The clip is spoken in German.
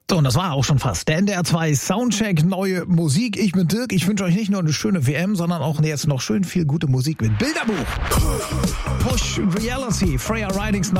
So, und das war auch schon fast. Der NDR 2 Soundcheck, neue Musik. Ich bin Dirk. Ich wünsche euch nicht nur eine schöne WM, sondern auch jetzt noch schön viel gute Musik mit Bilderbuch. Push Reality, Freya Ridings